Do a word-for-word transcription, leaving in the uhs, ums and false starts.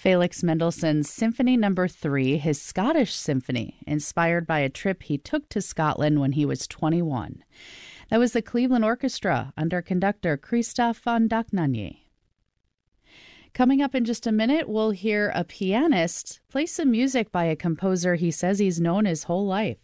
Felix Mendelssohn's Symphony Number three, his Scottish symphony, inspired by a trip he took to Scotland when he was twenty-one. That was the Cleveland Orchestra under conductor Christoph von Dohnanyi. Coming up in just a minute, we'll hear a pianist play some music by a composer he says he's known his whole life.